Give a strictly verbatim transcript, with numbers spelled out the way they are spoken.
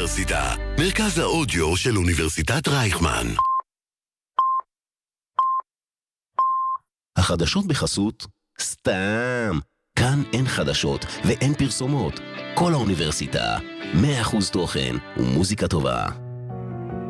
האוניברסיטה, מרכז האודיו של אוניברסיטת רייכמן. החדשות בחסות? סתם. כאן אין חדשות ואין פרסומות. כל האוניברסיטה, מאה אחוז תוכן ומוזיקה טובה.